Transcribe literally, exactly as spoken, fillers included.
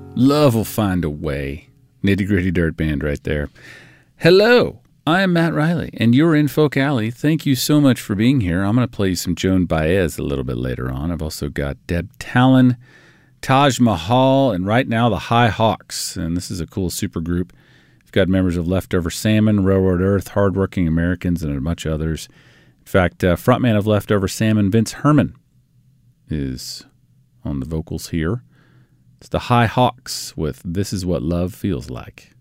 Love will find a way. Nitty Gritty Dirt Band right there. Hello, I am Matt Riley, and you're in Folk Alley. Thank you so much for being here. I'm going to play you some Joan Baez a little bit later on. I've also got Deb Talon, Taj Mahal, and right now the High Hawks. And this is a cool super group. We've got members of Leftover Salmon, Railroad Earth, Hardworking Americans, and a bunch of others. In fact, uh, frontman of Leftover Salmon, Vince Herman, is on the vocals here. It's the High Hawks with This Is What Love Feels Like.